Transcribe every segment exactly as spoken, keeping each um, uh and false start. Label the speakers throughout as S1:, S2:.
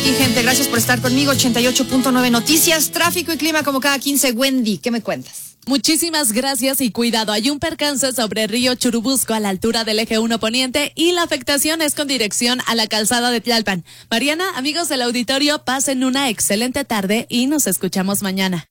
S1: Y gente, gracias por estar conmigo. ochenta y ocho punto nueve Noticias, tráfico y clima como cada quince. Wendy, ¿qué me cuentas?
S2: Muchísimas gracias y cuidado. Hay un percance sobre Río Churubusco a la altura del eje uno Poniente y la afectación es con dirección a la calzada de Tlalpan. Mariana, amigos del auditorio, pasen una excelente tarde y nos escuchamos mañana.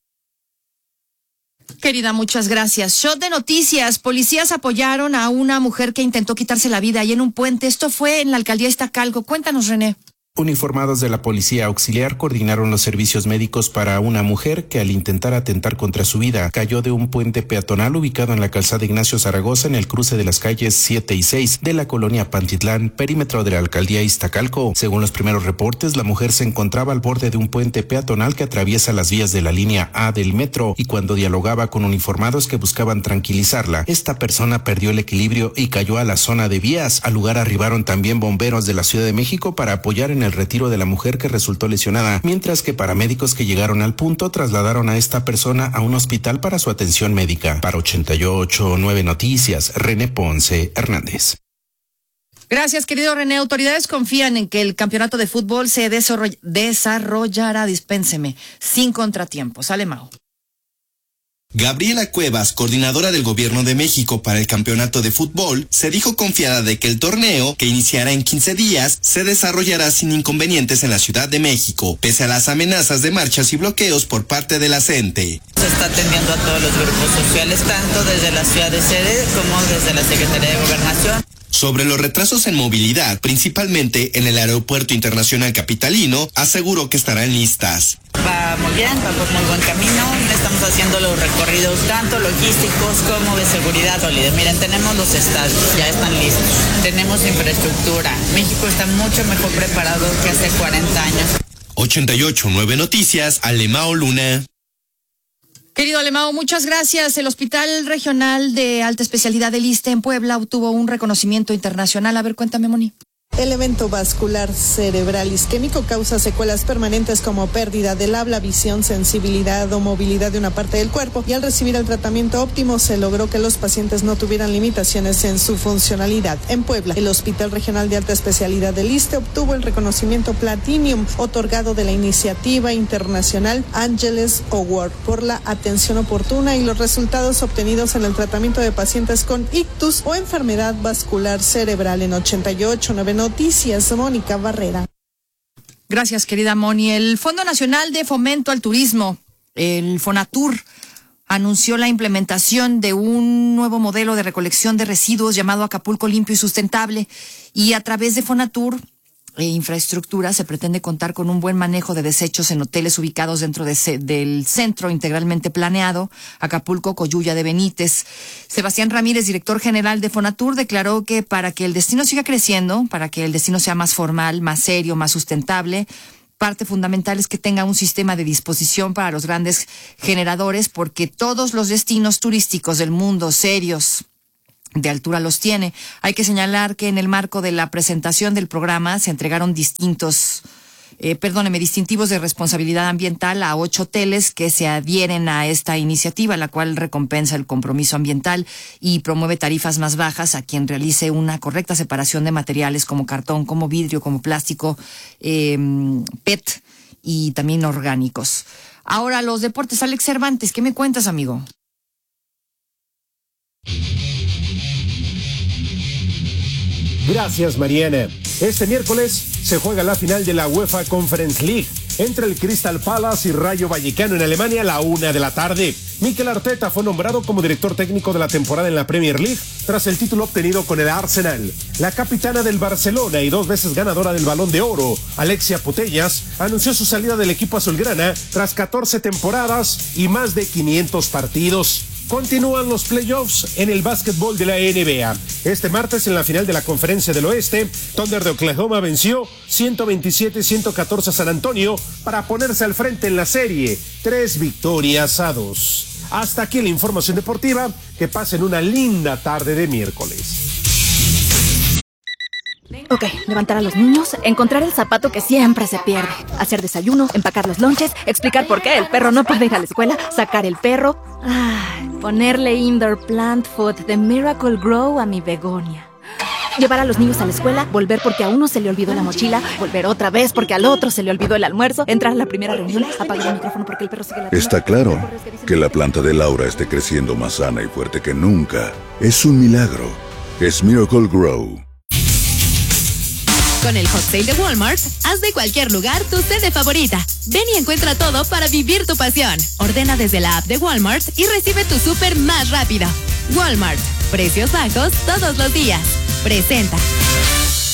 S1: Querida, muchas gracias. Shot de noticias. Policías apoyaron a una mujer que intentó quitarse la vida ahí en un puente. Esto fue en la alcaldía Iztacalco. Cuéntanos, René.
S3: Uniformados de la Policía Auxiliar coordinaron los servicios médicos para una mujer que al intentar atentar contra su vida cayó de un puente peatonal ubicado en la calzada Ignacio Zaragoza en el cruce de las calles siete y seis de la colonia Pantitlán, perímetro de la alcaldía Iztacalco. Según los primeros reportes, la mujer se encontraba al borde de un puente peatonal que atraviesa las vías de la línea A del metro y cuando dialogaba con uniformados que buscaban tranquilizarla, esta persona perdió el equilibrio y cayó a la zona de vías. Al lugar arribaron también bomberos de la Ciudad de México para apoyar en el el retiro de la mujer que resultó lesionada, mientras que paramédicos que llegaron al punto trasladaron a esta persona a un hospital para su atención médica. Para ochenta y ocho punto nueve Noticias, René Ponce Hernández.
S1: Gracias, querido René. Autoridades confían en que el campeonato de fútbol se desarrollará, dispénseme, sin contratiempos. Alemão.
S4: Gabriela Cuevas, coordinadora del Gobierno de México para el Campeonato de Fútbol, se dijo confiada de que el torneo, que iniciará en quince días, se desarrollará sin inconvenientes en la Ciudad de México, pese a las amenazas de marchas y bloqueos por parte de la C E N T E.
S5: Se está atendiendo a todos los grupos sociales, tanto desde la ciudad de sede como desde la Secretaría de Gobernación.
S4: Sobre los retrasos en movilidad, principalmente en el Aeropuerto Internacional Capitalino, aseguró que estarán listas.
S5: Va muy bien, va por muy buen camino. Estamos haciendo los recorridos tanto logísticos como de seguridad sólida. Miren, tenemos los estadios, ya están listos. Tenemos infraestructura. México está mucho mejor preparado que hace cuarenta años.
S4: ochenta y ocho punto nueve Noticias, Alemão Luna.
S1: Querido Alemão, muchas gracias. El Hospital Regional de Alta Especialidad del ISSSTE en Puebla obtuvo un reconocimiento internacional. A ver, cuéntame, Moni.
S6: El evento vascular cerebral isquémico causa secuelas permanentes como pérdida del habla, visión, sensibilidad o movilidad de una parte del cuerpo, y al recibir el tratamiento óptimo se logró que los pacientes no tuvieran limitaciones en su funcionalidad. En Puebla, el Hospital Regional de Alta Especialidad del ISSSTE obtuvo el reconocimiento Platinum otorgado de la iniciativa internacional Angeles Award por la atención oportuna y los resultados obtenidos en el tratamiento de pacientes con ictus o enfermedad vascular cerebral. En ochenta y ocho punto nueve Noticias, Mónica Barrera.
S1: Gracias, querida Moni. El Fondo Nacional de Fomento al Turismo, el FONATUR, anunció la implementación de un nuevo modelo de recolección de residuos llamado Acapulco Limpio y Sustentable, y a través de FONATUR e infraestructura se pretende contar con un buen manejo de desechos en hoteles ubicados dentro de se, del centro integralmente planeado Acapulco Coyuya de Benítez. Sebastián Ramírez, director general de FONATUR, declaró que para que el destino siga creciendo, para que el destino sea más formal, más serio, más sustentable, parte fundamental es que tenga un sistema de disposición para los grandes generadores, porque todos los destinos turísticos del mundo serios de altura los tiene. Hay que señalar que en el marco de la presentación del programa se entregaron distintos, eh, perdóneme, distintivos de responsabilidad ambiental a ocho hoteles que se adhieren a esta iniciativa, la cual recompensa el compromiso ambiental y promueve tarifas más bajas a quien realice una correcta separación de materiales como cartón, como vidrio, como plástico, eh, P E T y también orgánicos. Ahora los deportes. Alex Cervantes, ¿qué me cuentas, amigo?
S7: Gracias, Mariana. Este miércoles se juega la final de la UEFA Conference League entre el Crystal Palace y Rayo Vallecano en Alemania a la una de la tarde. Mikel Arteta fue nombrado como director técnico de la temporada en la Premier League tras el título obtenido con el Arsenal. La capitana del Barcelona y dos veces ganadora del Balón de Oro, Alexia Putellas, anunció su salida del equipo azulgrana tras catorce temporadas y más de quinientos partidos. Continúan los playoffs en el básquetbol de la N B A. Este martes, en la final de la Conferencia del Oeste, Thunder de Oklahoma venció ciento veintisiete a ciento catorce a San Antonio para ponerse al frente en la serie, tres victorias a dos. Hasta aquí la información deportiva. Que pasen una linda tarde de miércoles.
S8: Ok, levantar a los niños, encontrar el zapato que siempre se pierde, hacer desayuno, empacar los lonches, explicar por qué el perro no puede ir a la escuela, sacar el perro, ah, ponerle indoor plant food de Miracle Grow a mi begonia. Llevar a los niños a la escuela, volver porque a uno se le olvidó la mochila, volver otra vez porque al otro se le olvidó el almuerzo, entrar a la primera reunión, apagar el micrófono porque el perro sigue la...
S9: Está claro que la planta de Laura esté creciendo más sana y fuerte que nunca. Es un milagro. Es Miracle Grow.
S10: Con el Hot Sale de Walmart, haz de cualquier lugar tu sede favorita. Ven y encuentra todo para vivir tu pasión. Ordena desde la app de Walmart y recibe tu súper más rápido. Walmart. Precios bajos todos los días. Presenta.